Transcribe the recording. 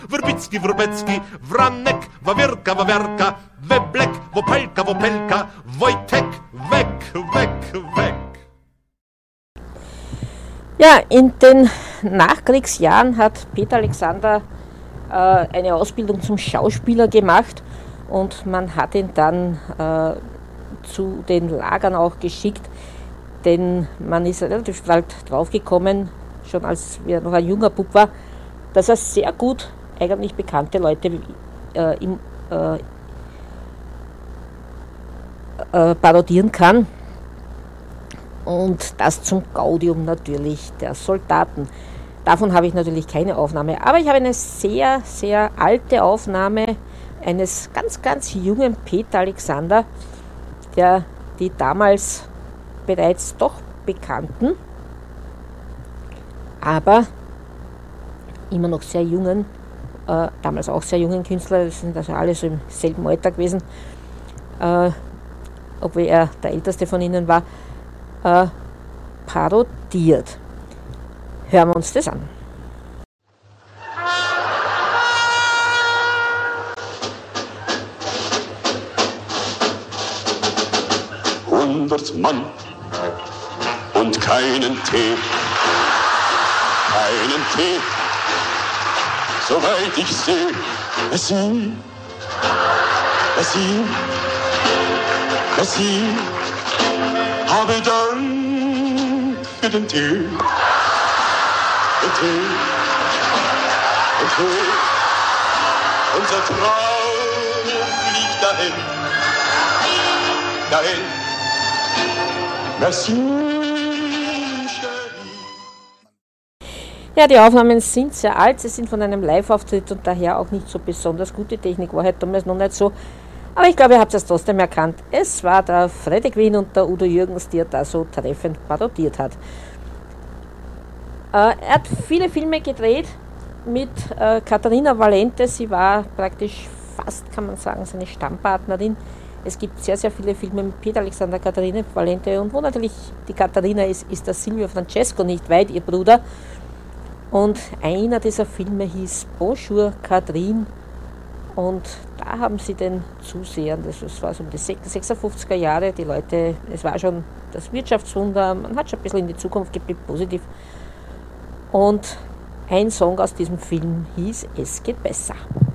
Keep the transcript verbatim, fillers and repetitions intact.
Wrbicki, Wrubecki, Wranek, Wawierka, Wawerka, Weblek, Wopelka, Wopelka, Wojtek, weg, weg, weg. Ja, in den Nachkriegsjahren hat Peter Alexander äh, eine Ausbildung zum Schauspieler gemacht und man hat ihn dann äh, zu den Lagern auch geschickt, denn man ist relativ bald draufgekommen, schon als er noch ein junger Bub war, dass er sehr gut eigentlich bekannte Leute äh, im, äh, äh, parodieren kann. Und das zum Gaudium natürlich der Soldaten. Davon habe ich natürlich keine Aufnahme, aber ich habe eine sehr, sehr alte Aufnahme eines ganz, ganz jungen Peter Alexander, der die damals bereits doch bekannten, aber immer noch sehr jungen, äh, damals auch sehr jungen Künstler, das sind also alle so im selben Alter gewesen, äh, obwohl er der älteste von ihnen war, äh, parodiert. Hören wir uns das an. Hundert Mann und keinen Tee, keinen Tee, soweit ich sehe. Sie, sie, sie, habe Dank für den Tee, den Tee, den Tee. Unser Traum fliegt dahin, dahin. Merci. Ja, die Aufnahmen sind sehr alt, sie sind von einem Live-Auftritt und daher auch nicht so besonders gute Technik, war halt damals noch nicht so. Aber ich glaube, ihr habt es trotzdem erkannt. Es war der Freddy Quinn und der Udo Jürgens, die er da so treffend parodiert hat. Äh, er hat viele Filme gedreht mit äh, Katharina Valente. Sie war praktisch fast, kann man sagen, seine Stammpartnerin. Es gibt sehr, sehr viele Filme mit Peter Alexander, Katharina Valente. Und wo natürlich die Katharina ist, ist der Silvio Francesco nicht weit, ihr Bruder. Und einer dieser Filme hieß Bonjour Catherine. Und da haben sie den Zusehern, das war so um die sechsundfünfziger Jahre, die Leute, es war schon das Wirtschaftswunder, man hat schon ein bisschen in die Zukunft geblickt, positiv. Und ein Song aus diesem Film hieß Es geht besser.